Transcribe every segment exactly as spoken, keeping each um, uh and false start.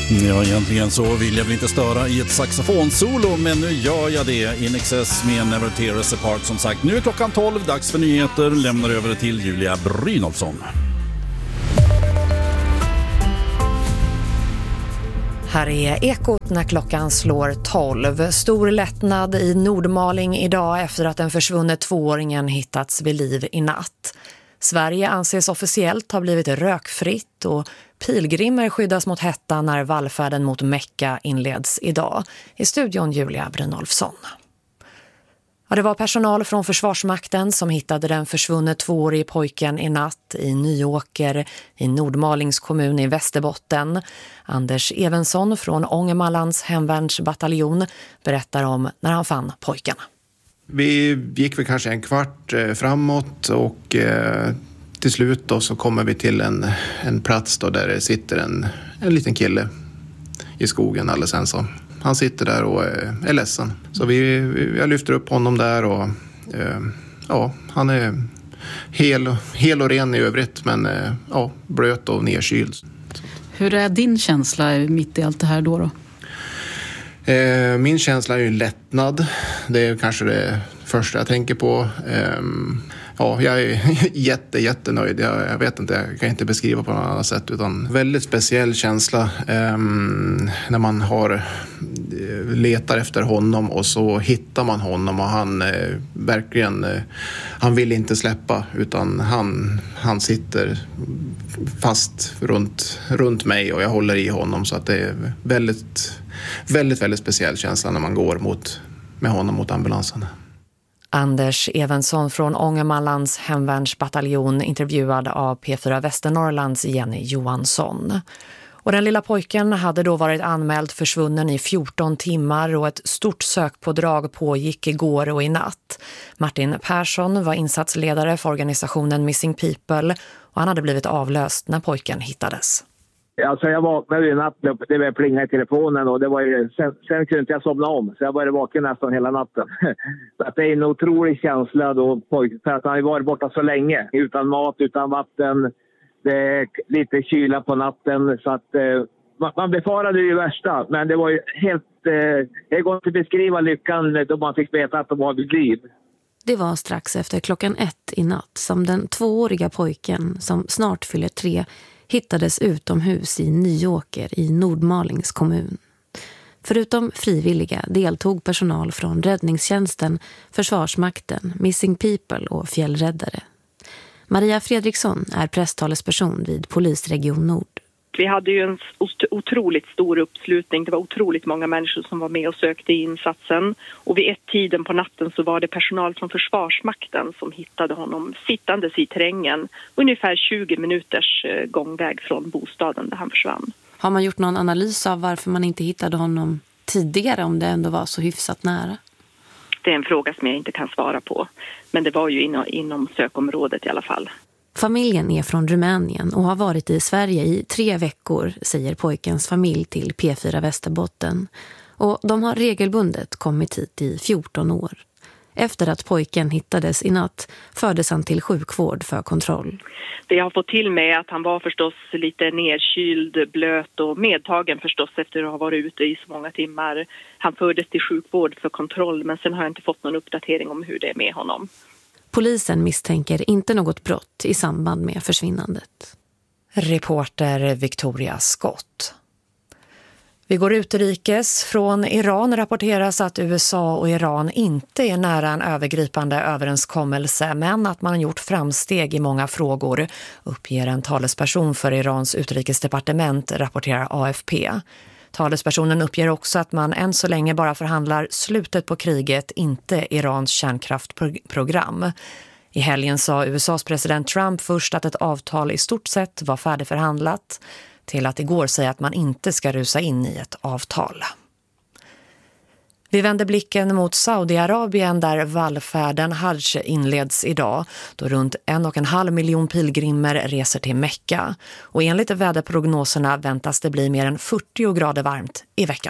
Ja, egentligen så vill jag väl inte störa i ett saxofonsolo, men nu gör jag det. In Excess med Never Tear Us Apart som sagt. Nu är klockan tolv, dags för nyheter. Lämnar över till Julia Brynolfsson. Här är Ekot när klockan slår tolv. Stor lättnad i Nordmaling idag efter att den försvunne tvååringen hittats vid liv i natt. Sverige anses officiellt ha blivit rökfritt och pilgrimer skyddas mot hetta när vallfärden mot Mecka inleds idag. I studion Julia Brynolfsson. Ja, det var personal från Försvarsmakten som hittade den försvunne tvåårige pojken i natt i Nyåker i Nordmalings kommun i Västerbotten. Anders Evensson från Ångermanlands hemvärnsbataljon berättar om när han fann pojkarna. Vi gick väl kanske en kvart framåt och eh, till slut då så kommer vi till en, en plats då där det sitter en, en liten kille i skogen alldeles ensam. Han sitter där och är, är ledsen. Så vi, vi, jag lyfter upp honom där och eh, ja, han är hel, hel och ren i övrigt men eh, ja, blöt och nedkyld. Hur är din känsla mitt i allt det här då då? Eh, min känsla är ju lättnad. Det är kanske det första jag tänker på. Eh, ja, jag är jätte, jättenöjd. Jag, jag vet inte, jag kan inte beskriva på något annat sätt. Utan väldigt speciell känsla eh, när man har letar efter honom och så hittar man honom och han eh, verkligen, eh, han vill inte släppa utan han, han sitter fast runt, runt mig och jag håller i honom så att det är väldigt, väldigt, väldigt speciell känsla när man går mot, med honom mot ambulansen. Anders Evensson från Ångermanlands hemvärnsbataljon intervjuad av P fyra Västernorrlands Jenny Johansson. Och den lilla pojken hade då varit anmäld försvunnen i fjorton timmar och ett stort sökpådrag pågick igår och i natt. Martin Persson var insatsledare för organisationen Missing People och han hade blivit avlöst när pojken hittades. Alltså jag vaknade i natt, det var plinga i telefonen och det var ju, sen, sen kunde inte jag somna om så jag var vaken nästan hela natten. Så att det är en otrolig känsla då, för att han har varit borta så länge utan mat, utan vatten. Det är lite kyla på natten så att eh, man befarade ju det värsta. Men det var ju helt, eh, det går inte att beskriva lyckan då man fick veta att de var vid liv. Det var strax efter klockan ett i natt som den tvååriga pojken som snart fyller tre hittades utomhus i Nyåker i Nordmalings kommun. Förutom frivilliga deltog personal från räddningstjänsten, Försvarsmakten, Missing People och fjällräddare. Maria Fredriksson är presstalesperson vid Polisregion Nord. Vi hade ju en otroligt stor uppslutning. Det var otroligt många människor som var med och sökte insatsen. Och vid ett tiden på natten så var det personal från Försvarsmakten som hittade honom sittandes i terrängen. Ungefär tjugo minuters gångväg från bostaden där han försvann. Har man gjort någon analys av varför man inte hittade honom tidigare om det ändå var så hyfsat nära? Det är en fråga som jag inte kan svara på. Men det var ju inom, inom sökområdet i alla fall. Familjen är från Rumänien och har varit i Sverige i tre veckor, säger pojkens familj till P fyra Västerbotten. Och de har regelbundet kommit hit i fjorton år. Efter att pojken hittades i natt fördes han till sjukvård för kontroll. Det jag har fått till mig är att han var förstås lite nedkyld, blöt och medtagen förstås efter att ha varit ute i så många timmar. Han fördes till sjukvård för kontroll men sen har jag inte fått någon uppdatering om hur det är med honom. Polisen misstänker inte något brott i samband med försvinnandet. Reporter Victoria Scott. Vi går utrikes. Från Iran rapporteras att U S A och Iran inte är nära en övergripande överenskommelse men att man har gjort framsteg i många frågor, uppger en talesperson för Irans utrikesdepartement, rapporterar A F P. Talespersonen uppger också att man än så länge bara förhandlar slutet på kriget, inte Irans kärnkraftprogram. I helgen sa U S As president Trump först att ett avtal i stort sett var färdigförhandlat, till att igår säga att man inte ska rusa in i ett avtal. Vi vänder blicken mot Saudiarabien där vallfärden Hajj inleds idag då runt en och en halv miljon pilgrimer reser till Mecka. Och enligt väderprognoserna väntas det bli mer än fyrtio grader varmt i veckan.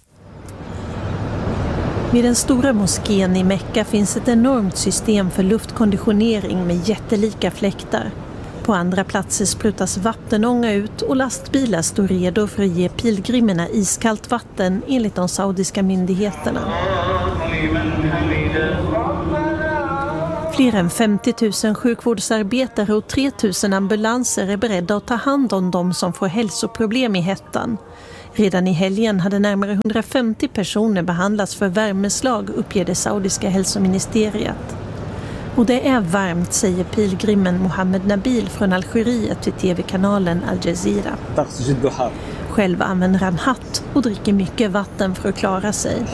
Vid den stora moskén i Mecka finns ett enormt system för luftkonditionering med jättelika fläktar. På andra platser sprutas vattenånga ut och lastbilar står redo för att ge pilgrimerna iskallt vatten enligt de saudiska myndigheterna. Fler än femtio tusen sjukvårdsarbetare och tre tusen ambulanser är beredda att ta hand om de som får hälsoproblem i hettan. Redan i helgen hade närmare hundrafemtio personer behandlats för värmeslag, uppger det saudiska hälsoministeriet. Och det är varmt, säger pilgrimen Mohammed Nabil från Algeriet till tv-kanalen Al Jazeera. Själv använder han hatt och dricker mycket vatten för att klara sig.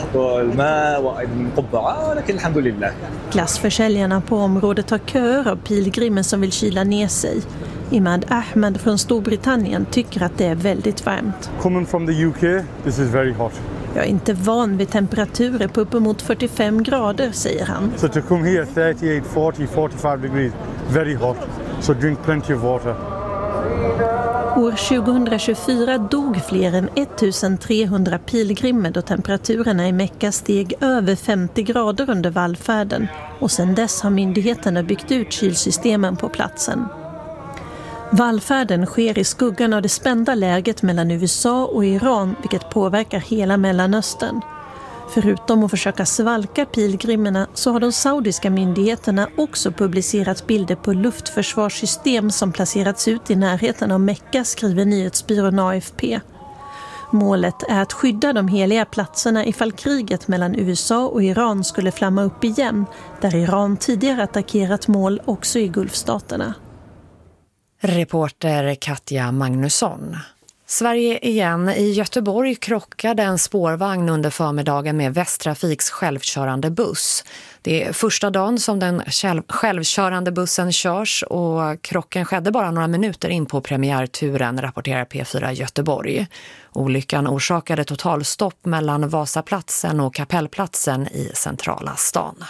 Glassförsäljarna på området har köer av pilgrimer som vill kyla ner sig. Imad Ahmed från Storbritannien tycker att det är väldigt varmt. Coming from the U K, this is very hot. Jag är inte van vid temperaturer på uppemot fyrtiofem grader, säger han. So to come here thirty-eight, forty, forty-five degrees, very hot. So drink plenty of water. År tjugohundratjugofyra dog fler än ettusentrehundra pilgrimer då temperaturerna i Mekka steg över femtio grader under vallfärden, och sedan dess har myndigheterna byggt ut kylsystemen på platsen. Vallfärden sker i skuggan av det spända läget mellan U S A och Iran, vilket påverkar hela Mellanöstern. Förutom att försöka svalka pilgrimerna så har de saudiska myndigheterna också publicerat bilder på luftförsvarssystem som placerats ut i närheten av Mekka, skriver nyhetsbyrån A F P. Målet är att skydda de heliga platserna ifall kriget mellan U S A och Iran skulle flamma upp igen, där Iran tidigare attackerat mål också i Gulfstaterna. Reporter Katja Magnusson. Sverige igen. I Göteborg krockade en spårvagn under förmiddagen med Västtrafiks självkörande buss. Det är första dagen som den självkörande bussen körs, och krocken skedde bara några minuter in på premiärturen, rapporterar P fyra Göteborg. Olyckan orsakade totalstopp mellan Vasaplatsen och Kapellplatsen i centrala stan.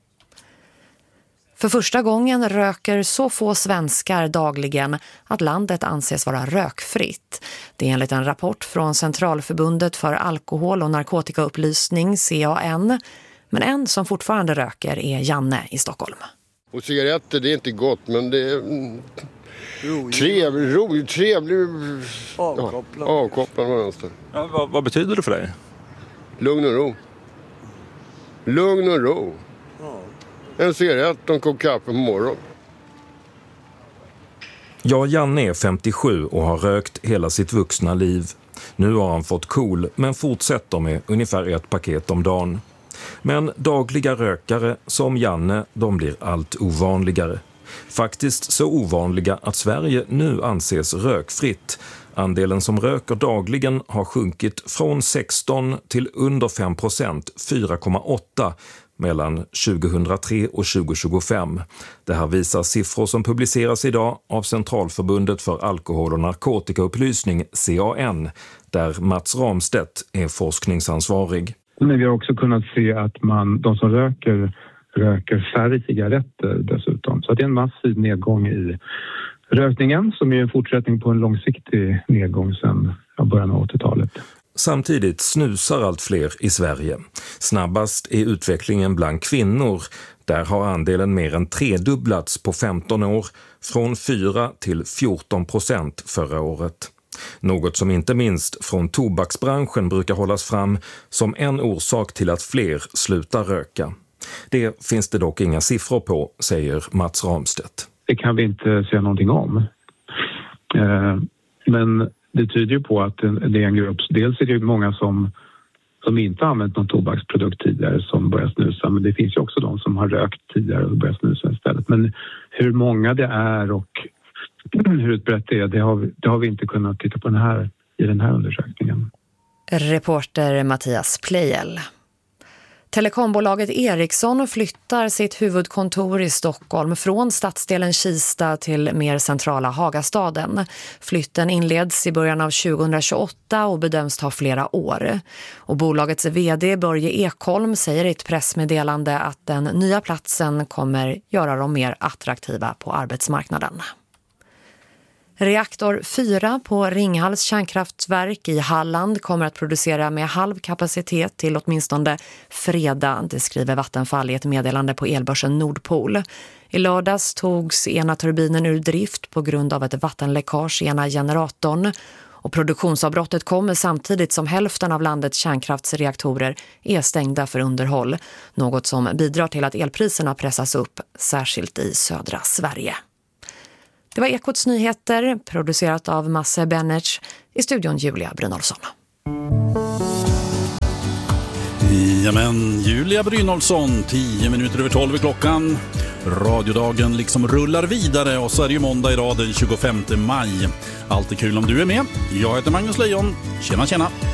För första gången röker så få svenskar dagligen att landet anses vara rökfritt. Det är enligt en rapport från Centralförbundet för alkohol- och narkotikaupplysning, C A N. Men en som fortfarande röker är Janne i Stockholm. Och cigaretter, det är inte gott, men det är trevligt, roligt, trevligt, avkopplande. Ja, avkopplande ja, vad, vad betyder det för dig? Lugn och ro. Lugn och ro. En cigarett och en kopp kaffe på morgon. Ja, Janne är femtiosju och har rökt hela sitt vuxna liv. Nu har han fått KOL, men fortsätter med ungefär ett paket om dagen. Men dagliga rökare som Janne, de blir allt ovanligare. Faktiskt så ovanliga att Sverige nu anses rökfritt. Andelen som röker dagligen har sjunkit från sexton till under fem procent, fyra komma åtta mellan tjugohundratre och tjugotjugofem. Det här visar siffror som publiceras idag av Centralförbundet för alkohol- och narkotikaupplysning, C A N, där Mats Ramstedt är forskningsansvarig. Men vi har också kunnat se att man, de som röker, röker färre cigaretter dessutom. Så det är en massiv nedgång i rökningen som är en fortsättning på en långsiktig nedgång sedan början av åttiotalet. Samtidigt snusar allt fler i Sverige. Snabbast är utvecklingen bland kvinnor. Där har andelen mer än tredubblats på femton år, från fyra till fjorton procent förra året. Något som inte minst från tobaksbranschen brukar hållas fram som en orsak till att fler slutar röka. Det finns det dock inga siffror på, säger Mats Ramstedt. Det kan vi inte säga någonting om. Men det tyder ju på att det är en grupp. Dels är det ju många som, som inte har använt någon tobaksprodukt tidigare som börjar snusa. Men det finns ju också de som har rökt tidigare och börjar snusa istället. Men hur många det är och hur utbrett det är, det har vi, det har vi inte kunnat titta på den här, i den här undersökningen. Reporter Mattias Plejel. Telekombolaget Ericsson flyttar sitt huvudkontor i Stockholm från stadsdelen Kista till mer centrala Hagastaden. Flytten inleds i början av tjugohundratjugoåtta och bedöms ta flera år. Och bolagets vd Börje Ekholm säger i ett pressmeddelande att den nya platsen kommer göra dem mer attraktiva på arbetsmarknaden. Reaktor fyra på Ringhals kärnkraftverk i Halland kommer att producera med halv kapacitet till åtminstone fredag, det skriver Vattenfall i ett meddelande på elbörsen Nordpol. I lördags togs ena turbinen ur drift på grund av ett vattenläckage i ena generatorn. Och produktionsavbrottet kommer samtidigt som hälften av landets kärnkraftsreaktorer är stängda för underhåll. Något som bidrar till att elpriserna pressas upp, särskilt i södra Sverige. Det var Ekots nyheter, producerat av Masse Benners, i studion Julia Brynolfsson. Jamen, Julia Brynolfsson, tio minuter över tolv i klockan. Radiodagen liksom rullar vidare och så är det ju måndag idag den tjugofemte maj. Allt är kul om du är med. Jag heter Magnus Lejon. Tjena, tjena!